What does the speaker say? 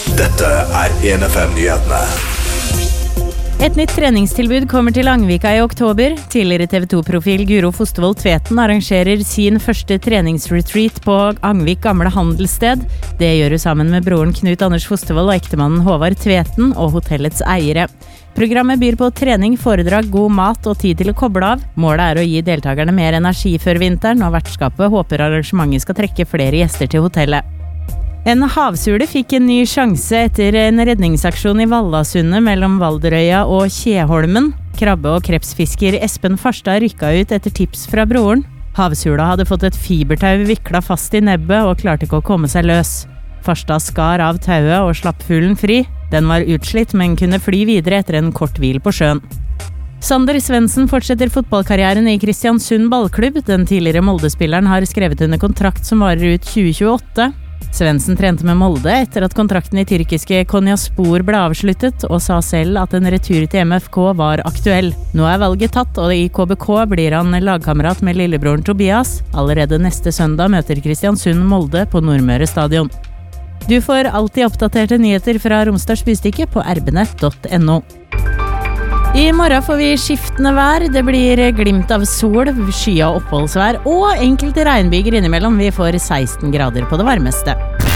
Dette 1FM-nyhetene. Et nytt treningstilbud kommer til Angvika i oktober. Tidligere TV2-profil Guro Fostervoll Tveten arrangerer sin første treningsretreat på Angvik gamle handelssted. Det gjør hun sammen med broren Knut Anders Fostervoll og ektemannen Håvard Tveten og hotellets eiere. Programmet byr på trening, foredrag, god mat og tid til å koble av. Målet er å gi deltakerne mer energi før vinteren, og vertskapet håper arrangementet skal trekke flere gjester til hotellet. En havsule fikk en ny sjanse etter en redningsaksjon i Vallasundet mellom Valderøya og Kjeholmen. Krabbe- og krepsfisker Espen Farstad rykka ut etter tips fra broren. Havsula hadde fått et fibertau vikla fast i nebbet og klarte ikke å komme seg løs. Farstad skar av tauet og slapp fuglen fri. Den var utslitt, men kunne fly videre etter en kort hvil på sjøen. Sander Svendsen fortsetter fotballkarrieren i Kristiansund ballklubb. Den tidligere Molde-spilleren har skrevet under kontrakt som varer ut 2028. Svendsen trente med Molde etter at kontrakten i tyrkiske Konyaspor ble avsluttet, og sa selv at en retur til MFK var aktuell. Nå er valget tatt, og i KBK blir han lagkamerat med lillebroren Tobias. Allerede neste søndag møter Kristiansund Molde på Nordmøre stadion. Du får alltid oppdaterte nyheter fra Romsdals Bystykke på rbnett.no. I morgen får vi skiftende vær. Det blir glimt av sol, skya oppholdsvær og enkelte regnbyger innimellom. Vi får 16 grader på det varmeste.